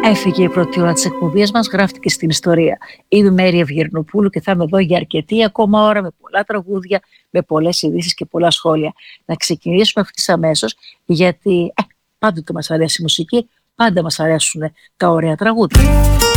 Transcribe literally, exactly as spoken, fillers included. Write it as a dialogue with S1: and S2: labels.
S1: Έφυγε η πρώτη ώρα της εκπομπής μας, γράφτηκε στην ιστορία. Είμαι η Μέρη Ευγερνοπούλου και θα είμαι εδώ για αρκετή ακόμα ώρα με πολλά τραγούδια, με πολλές ειδήσεις και πολλά σχόλια. Να ξεκινήσουμε ευθύς αμέσως, γιατί ε, πάντοτε μας αρέσει η μουσική, πάντα μας αρέσουν τα ωραία τραγούδια.